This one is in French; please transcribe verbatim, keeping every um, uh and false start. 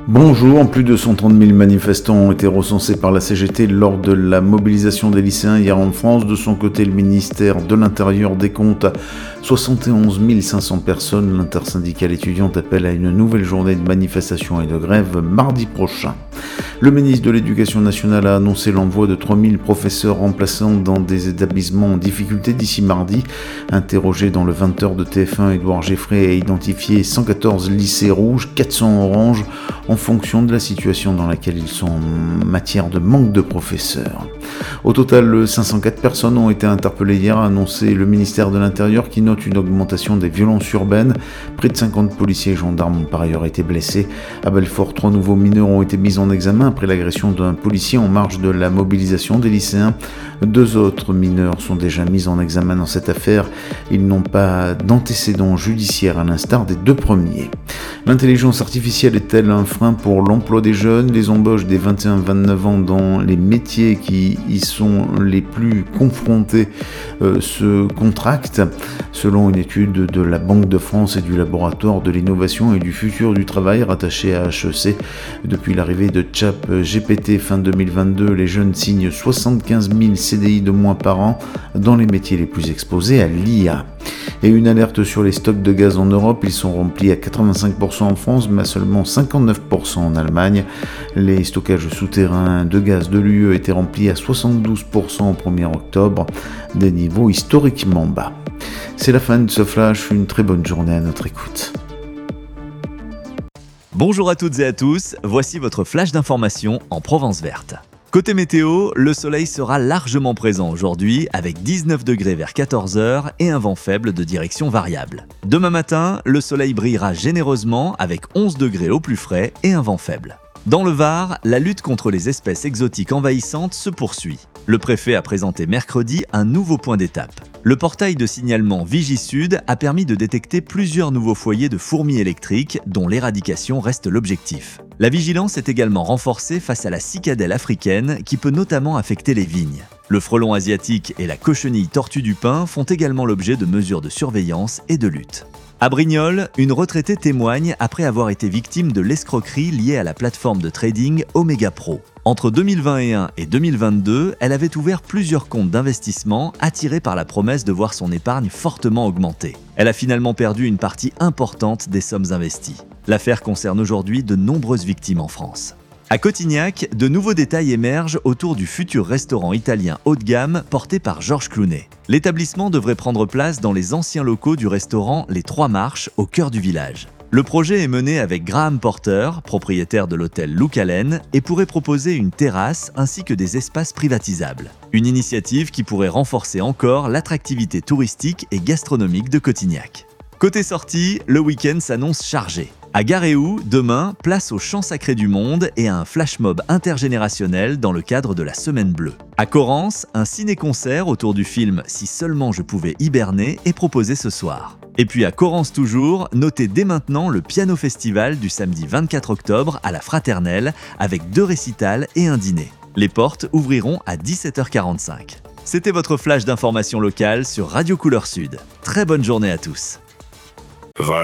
Bonjour, plus de cent trente mille manifestants ont été recensés par la C G T lors de la mobilisation des lycéens hier en France. De son côté, le ministère de l'Intérieur décompte soixante et onze mille cinq cents personnes. L'intersyndicale étudiante appelle à une nouvelle journée de manifestation et de grève mardi prochain. Le ministre de l'Éducation nationale a annoncé l'envoi de trois mille professeurs remplaçants dans des établissements en difficulté d'ici mardi. Interrogé dans le vingt heures de T F un, Édouard Geffray a identifié cent quatorze lycées rouges, quatre cents oranges, en fonction de la situation dans laquelle ils sont en matière de manque de professeurs. Au total, cinq cent quatre personnes ont été interpellées hier, a annoncé le ministère de l'Intérieur qui note une augmentation des violences urbaines. Près de cinquante policiers et gendarmes ont par ailleurs été blessés. À Belfort, trois nouveaux mineurs ont été mis en examen après l'agression d'un policier en marge de la mobilisation des lycéens. Deux autres mineurs sont déjà mis en examen dans cette affaire. Ils n'ont pas d'antécédents judiciaires à l'instar des deux premiers. L'intelligence artificielle est-elle un frein pour l'emploi des jeunes ? Les embauches des vingt et un à vingt-neuf ans dans les métiers qui y sont les plus confrontés euh, se contractent. Selon une étude de la Banque de France et du Laboratoire de l'innovation et du futur du travail rattaché à H E C, depuis l'arrivée de ChatGPT fin deux mille vingt-deux, les jeunes signent soixante-quinze mille C D I de moins par an dans les métiers les plus exposés à l'I A. Et une alerte sur les stocks de gaz en Europe, ils sont remplis à quatre-vingt-cinq pour cent en France, mais à seulement cinquante-neuf pour cent en Allemagne. Les stockages souterrains de gaz de l'U E étaient remplis à soixante-douze pour cent au premier octobre, des niveaux historiquement bas. C'est la fin de ce flash, une très bonne journée à notre écoute. Bonjour à toutes et à tous, voici votre flash d'information en Provence verte. Côté météo, le soleil sera largement présent aujourd'hui avec dix-neuf degrés vers quatorze heures et un vent faible de direction variable. Demain matin, le soleil brillera généreusement avec onze degrés au plus frais et un vent faible. Dans le Var, la lutte contre les espèces exotiques envahissantes se poursuit. Le préfet a présenté mercredi un nouveau point d'étape. Le portail de signalement VigiSud a permis de détecter plusieurs nouveaux foyers de fourmis électriques dont l'éradication reste l'objectif. La vigilance est également renforcée face à la cicadelle africaine qui peut notamment affecter les vignes. Le frelon asiatique et la cochenille tortue du pin font également l'objet de mesures de surveillance et de lutte. À Brignoles, une retraitée témoigne après avoir été victime de l'escroquerie liée à la plateforme de trading Omega Pro. Entre deux mille vingt et un et deux mille vingt-deux, elle avait ouvert plusieurs comptes d'investissement attirés par la promesse de voir son épargne fortement augmenter. Elle a finalement perdu une partie importante des sommes investies. L'affaire concerne aujourd'hui de nombreuses victimes en France. À Cotignac, de nouveaux détails émergent autour du futur restaurant italien haut de gamme porté par Georges Clooney. L'établissement devrait prendre place dans les anciens locaux du restaurant Les Trois Marches au cœur du village. Le projet est mené avec Graham Porter, propriétaire de l'hôtel Luke Allen, et pourrait proposer une terrasse ainsi que des espaces privatisables. Une initiative qui pourrait renforcer encore l'attractivité touristique et gastronomique de Cotignac. Côté sortie, le week-end s'annonce chargé. À Garéou, demain, place au Chant Sacré du Monde et à un flash mob intergénérationnel dans le cadre de la Semaine Bleue. À Corrence, un ciné-concert autour du film Si seulement je pouvais hiberner est proposé ce soir. Et puis à Corrence toujours, notez dès maintenant le Piano Festival du samedi vingt-quatre octobre à la Fraternelle avec deux récitals et un dîner. Les portes ouvriront à dix-sept heures quarante-cinq. C'était votre flash d'information locale sur Radio Couleur Sud. Très bonne journée à tous.